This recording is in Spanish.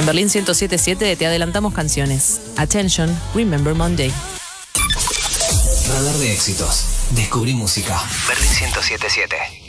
En Berlín 107.7 te adelantamos canciones. Attention, Remember Monday. Radar de éxitos. Descubrí música. Berlín 107.7.